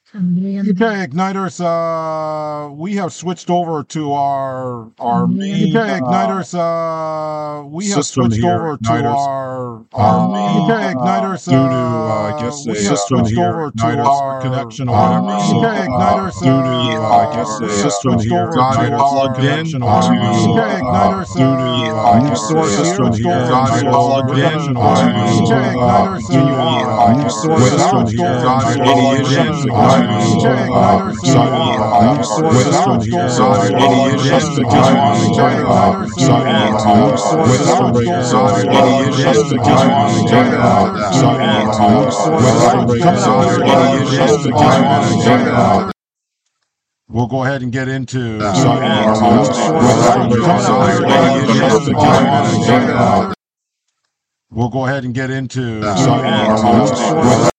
Okay, Igniters, we have switched over to our main Igniters, we have system switched here, over to Igniters. our main Igniters, Due to I guess we a have system switched here, over to Igniters our connection or our whatever. main Igniters, Due to I guess we a have system switched here, over to Igniters our connection or our whatever. main Igniters, Due to I guess a system here, Igniters connection or whatever. Continue on. New source system here, Igniters connection. New source system here, Igniters We'll go ahead and get into We'll go ahead and get into